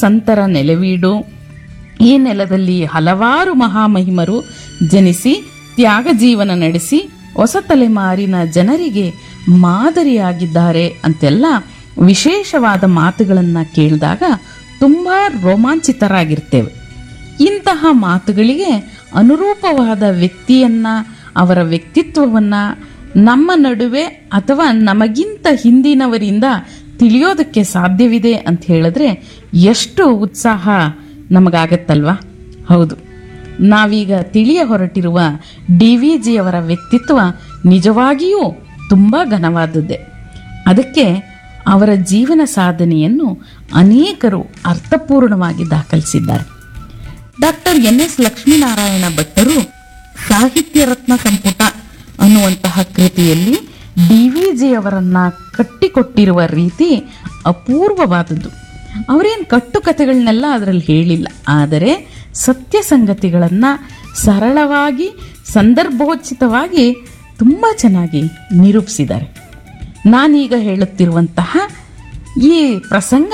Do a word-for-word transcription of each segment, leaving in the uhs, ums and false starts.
ಸಂತರ ನೆಲೆವೀಡು. ಈ ನೆಲದಲ್ಲಿ ಹಲವಾರು ಮಹಾಮಹಿಮರು ಜನಿಸಿ ತ್ಯಾಗ ಜೀವನ ನಡೆಸಿ ಹೊಸ ತಲೆಮಾರಿನ ಜನರಿಗೆ ಮಾದರಿಯಾಗಿದ್ದಾರೆ ಅಂತೆಲ್ಲ ವಿಶೇಷವಾದ ಮಾತುಗಳನ್ನು ಕೇಳಿದಾಗ ತುಂಬ ರೋಮಾಂಚಿತರಾಗಿರ್ತೇವೆ. ಇಂತಹ ಮಾತುಗಳಿಗೆ ಅನುರೂಪವಾದ ವ್ಯಕ್ತಿಯನ್ನ, ಅವರ ವ್ಯಕ್ತಿತ್ವವನ್ನು ನಮ್ಮ ನಡುವೆ ಅಥವಾ ನಮಗಿಂತ ಹಿಂದಿನವರಿಂದ ತಿಳಿಯೋದಕ್ಕೆ ಸಾಧ್ಯವಿದೆ ಅಂತ ಹೇಳಿದ್ರೆ ಎಷ್ಟು ಉತ್ಸಾಹ ನಮಗಾಗತ್ತಲ್ವಾ? ಹೌದು, ನಾವೀಗ ತಿಳಿಯ ಹೊರಟಿರುವ ಡಿ ವಿ ಜಿಯವರ ವ್ಯಕ್ತಿತ್ವ ನಿಜವಾಗಿಯೂ ತುಂಬ ಘನವಾದದ್ದೇ. ಅದಕ್ಕೆ ಅವರ ಜೀವನ ಸಾಧನೆಯನ್ನು ಅನೇಕರು ಅರ್ಥಪೂರ್ಣವಾಗಿ ದಾಖಲಿಸಿದ್ದಾರೆ. ಡಾಕ್ಟರ್ ಎನ್ ಎಸ್ ಲಕ್ಷ್ಮೀನಾರಾಯಣ ಭಟ್ಟರು ಸಾಹಿತ್ಯ ರತ್ನ ಸಂಪುಟ ಅನ್ನುವಂತಹ ಕೃತಿಯಲ್ಲಿ ಡಿ ವಿ ಜಿಯವರನ್ನ ಕಟ್ಟಿಕೊಟ್ಟಿರುವ ರೀತಿ ಅಪೂರ್ವವಾದದ್ದು. ಅವರೇನು ಕಟ್ಟುಕತೆಗಳನ್ನೆಲ್ಲ ಅದರಲ್ಲಿ ಹೇಳಿಲ್ಲ, ಆದರೆ ಸತ್ಯ ಸಂಗತಿಗಳನ್ನು ಸರಳವಾಗಿ ಸಂದರ್ಭೋಚಿತವಾಗಿ ತುಂಬ ಚೆನ್ನಾಗಿ ನಿರೂಪಿಸಿದ್ದಾರೆ. ನಾನೀಗ ಹೇಳುತ್ತಿರುವಂತಹ ಈ ಪ್ರಸಂಗ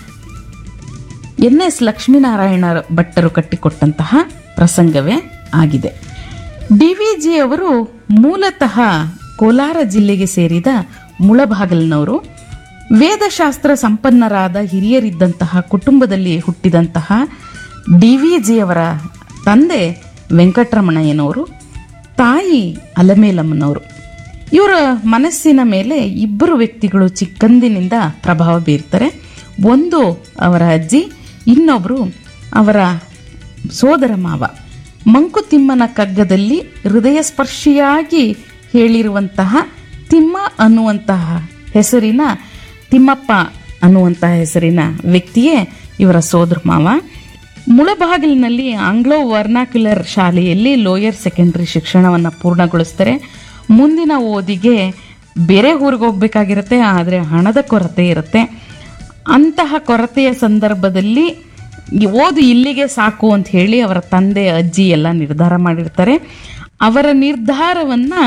ಎನ್ ಎಸ್ ಲಕ್ಷ್ಮೀನಾರಾಯಣ ಭಟ್ಟರು ಕಟ್ಟಿಕೊಟ್ಟಂತಹ ಪ್ರಸಂಗವೇ ಆಗಿದೆ. ಡಿ ವಿ ಜಿ ಅವರು ಮೂಲತಃ ಕೋಲಾರ ಜಿಲ್ಲೆಗೆ ಸೇರಿದ ಮುಳಬಾಗಲಿನವರು. ವೇದಶಾಸ್ತ್ರ ಸಂಪನ್ನರಾದ ಹಿರಿಯರಿದ್ದಂತಹ ಕುಟುಂಬದಲ್ಲಿ ಹುಟ್ಟಿದಂತಹ ಡಿ ವಿ ಜಿಯವರ ತಂದೆ ವೆಂಕಟರಮಣಯ್ಯನವರು, ತಾಯಿ ಅಲಮೇಲಮ್ಮನವರು. ಇವರ ಮನಸ್ಸಿನ ಮೇಲೆ ಇಬ್ಬರು ವ್ಯಕ್ತಿಗಳು ಚಿಕ್ಕಂದಿನಿಂದ ಪ್ರಭಾವ ಬೀರ್ತಾರೆ. ಒಂದು ಅವರ ಅಜ್ಜಿ, ಇನ್ನೊಬ್ಬರು ಅವರ ಸೋದರ ಮಾವ. ಮಂಕುತಿಮ್ಮನ ಕಗ್ಗದಲ್ಲಿ ಹೃದಯ ಸ್ಪರ್ಶಿಯಾಗಿ ಹೇಳಿರುವಂತಹ ತಿಮ್ಮ ಅನ್ನುವಂತಹ ಹೆಸರಿನ ತಿಮ್ಮಪ್ಪ ಅನ್ನುವಂತಹ ಹೆಸರಿನ ವ್ಯಕ್ತಿಯೇ ಇವರ ಸೋದರ ಮಾವ. ಮುಳಬಾಗಿಲಿನಲ್ಲಿ ಆಂಗ್ಲೋ ವರ್ನಾಕ್ಯುಲರ್ ಶಾಲೆಯಲ್ಲಿ ಲೋಯರ್ ಸೆಕೆಂಡರಿ ಶಿಕ್ಷಣವನ್ನು ಪೂರ್ಣಗೊಳಿಸ್ತಾರೆ. ಮುಂದಿನ ಓದಿಗೆ ಬೇರೆ ಊರಿಗೆ ಹೋಗ್ಬೇಕಾಗಿರುತ್ತೆ, ಆದರೆ ಹಣದ ಕೊರತೆ ಇರುತ್ತೆ. ಅಂತಹ ಕೊರತೆಯ ಸಂದರ್ಭದಲ್ಲಿ ಓದು ಇಲ್ಲಿಗೆ ಸಾಕು ಅಂತ ಹೇಳಿ ಅವರ ತಂದೆ ಅಜ್ಜಿ ಎಲ್ಲ ನಿರ್ಧಾರ ಮಾಡಿರ್ತಾರೆ. ಅವರ ನಿರ್ಧಾರವನ್ನು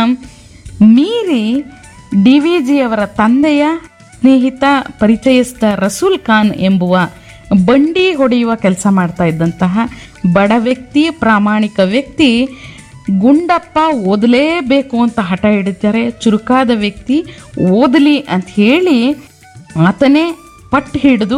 ಮೀರಿ ಡಿ ವಿ ಜಿ ಅವರ ತಂದೆಯ ಸ್ನೇಹಿತ ಪರಿಚಯಸ್ಥ ರಸೂಲ್ ಖಾನ್ ಎಂಬುವ ಬಂಡಿ ಹೊಡೆಯುವ ಕೆಲಸ ಮಾಡ್ತಾ ಇದ್ದಂತಹ ಬಡ ವ್ಯಕ್ತಿ, ಪ್ರಾಮಾಣಿಕ ವ್ಯಕ್ತಿ ಗುಂಡಪ್ಪ ಓದಲೇಬೇಕು ಅಂತ ಹಠ ಹಿಡಿತಾರೆ. ಚುರುಕಾದ ವ್ಯಕ್ತಿ ಓದಲಿ ಅಂತ ಹೇಳಿ ಆತನೇ ಪಟ್ಟು ಹಿಡಿದು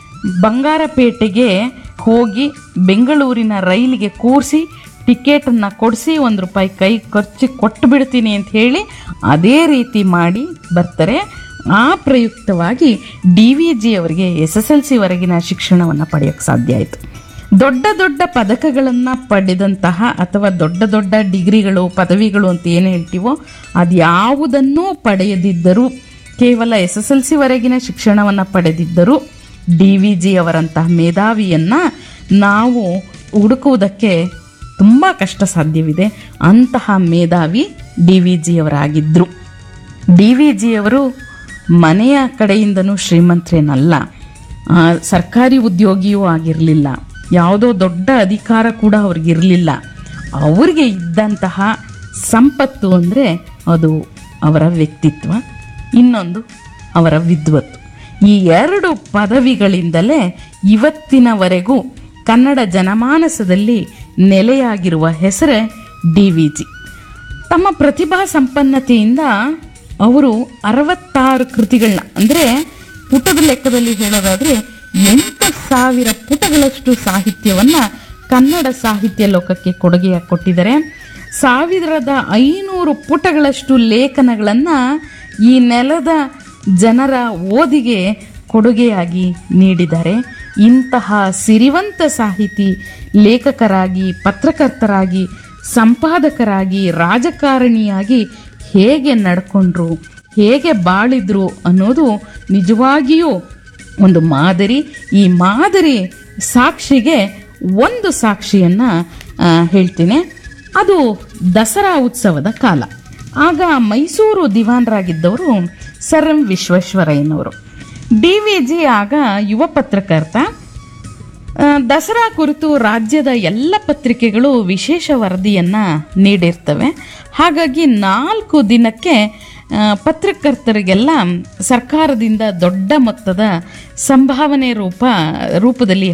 ಬಂಗಾರಪೇಟೆಗೆ ಹೋಗಿ ಬೆಂಗಳೂರಿನ ರೈಲಿಗೆ ಕೂರಿಸಿ ಟಿಕೆಟನ್ನು ಕೊಡಿಸಿ ಒಂದು ರೂಪಾಯಿ ಕೈ ಖರ್ಚು ಕೊಟ್ಟು ಬಿಡ್ತೀನಿ ಅಂತ ಹೇಳಿ ಅದೇ ರೀತಿ ಮಾಡಿ ಬರ್ತಾರೆ. ಆ ಪ್ರಯುಕ್ತವಾಗಿ ಡಿ ವಿ ಜಿ ಅವರಿಗೆ ಎಸ್ ಎಸ್ ಎಲ್ ಸಿವರೆಗಿನ ಶಿಕ್ಷಣವನ್ನು ಪಡೆಯೋಕ್ಕೆ ಸಾಧ್ಯ ಆಯಿತು. ದೊಡ್ಡ ದೊಡ್ಡ ಪದಕಗಳನ್ನು ಪಡೆದಂತಹ ಅಥವಾ ದೊಡ್ಡ ದೊಡ್ಡ ಡಿಗ್ರಿಗಳು, ಪದವಿಗಳು ಅಂತ ಏನು ಹೇಳ್ತೀವೋ ಅದ್ಯಾವುದನ್ನೂ ಪಡೆಯದಿದ್ದರೂ, ಕೇವಲ ಎಸ್ ಎಸ್ ಎಲ್ ಸಿವರೆಗಿನ ಶಿಕ್ಷಣವನ್ನು ಪಡೆದಿದ್ದರೂ ಡಿ ವಿ ಜಿ ಅವರಂತಹ ಮೇಧಾವಿಯನ್ನು ನಾವು ಹುಡುಕುವುದಕ್ಕೆ ತುಂಬ ಕಷ್ಟ ಸಾಧ್ಯವಿದೆ. ಅಂತಹ ಮೇಧಾವಿ D V G ಅವರಾಗಿದ್ದರು. D V G ಅವರು ಮನೆಯ ಕಡೆಯಿಂದನೂ ಶ್ರೀಮಂತರೇನಲ್ಲ, ಸರ್ಕಾರಿ ಉದ್ಯೋಗಿಯೂ ಆಗಿರಲಿಲ್ಲ, ಯಾವುದೋ ದೊಡ್ಡ ಅಧಿಕಾರ ಕೂಡ ಅವ್ರಿಗಿರಲಿಲ್ಲ. ಅವ್ರಿಗೆ ಇದ್ದಂತಹ ಸಂಪತ್ತು ಅಂದರೆ ಅದು ಅವರ ವ್ಯಕ್ತಿತ್ವ, ಇನ್ನೊಂದು ಅವರ ವಿದ್ವತ್ತು. ಈ ಎರಡು ಪದವಿಗಳಿಂದಲೇ ಇವತ್ತಿನವರೆಗೂ ಕನ್ನಡ ಜನಮಾನಸದಲ್ಲಿ ನೆಲೆಯಾಗಿರುವ ಹೆಸರೇ ಡಿ ವಿ ಜಿ. ತಮ್ಮ ಪ್ರತಿಭಾ ಸಂಪನ್ನತೆಯಿಂದ ಅವರು ಅರವತ್ತಾರು ಕೃತಿಗಳನ್ನ, ಅಂದರೆ ಪುಟದ ಲೆಕ್ಕದಲ್ಲಿ ಹೇಳೋದಾದರೆ ಎಂಟು ಸಾವಿರ ಪುಟಗಳಷ್ಟು ಸಾಹಿತ್ಯವನ್ನು ಕನ್ನಡ ಸಾಹಿತ್ಯ ಲೋಕಕ್ಕೆ ಕೊಡುಗೆಯಾಗಿ ಕೊಟ್ಟಿದ್ದಾರೆ. ಸಾವಿರದ ಐನೂರು ಪುಟಗಳಷ್ಟು ಲೇಖನಗಳನ್ನು ಈ ನೆಲದ ಜನರ ಓದಿಗೆ ಕೊಡುಗೆಯಾಗಿ ನೀಡಿದ್ದಾರೆ. ಇಂತಹ ಸಿರಿವಂತ ಸಾಹಿತಿ, ಲೇಖಕರಾಗಿ, ಪತ್ರಕರ್ತರಾಗಿ, ಸಂಪಾದಕರಾಗಿ, ರಾಜಕಾರಣಿಯಾಗಿ ಹೇಗೆ ನಡ್ಕೊಂಡ್ರು, ಹೇಗೆ ಬಾಳಿದ್ರು ಅನ್ನೋದು ನಿಜವಾಗಿಯೂ ಒಂದು ಮಾದರಿ. ಈ ಮಾದರಿ ಸಾಕ್ಷಿಗೆ ಒಂದು ಸಾಕ್ಷಿಯನ್ನು ಹೇಳ್ತೀನಿ. ಅದು ದಸರಾ ಉತ್ಸವದ ಕಾಲ. ಆಗ ಮೈಸೂರು ದಿವಾನರಾಗಿದ್ದವರು ಸರ್ ಎಂ ವಿಶ್ವೇಶ್ವರಯ್ಯನವರು. ಡಿ ವಿ ಜಿ ಆಗ ಯುವ ಪತ್ರಕರ್ತ. ದಸರಾ ಕುರಿತು ರಾಜ್ಯದ ಎಲ್ಲ ಪತ್ರಿಕೆಗಳು ವಿಶೇಷ ವರದಿಯನ್ನು ನೀಡಿರ್ತವೆ. ಹಾಗಾಗಿ ನಾಲ್ಕು ದಿನಕ್ಕೆ ಪತ್ರಕರ್ತರಿಗೆಲ್ಲ ಸರ್ಕಾರದಿಂದ ದೊಡ್ಡ ಮೊತ್ತದ ಸಂಭಾವನೆ ರೂಪ ರೂಪದಲ್ಲಿ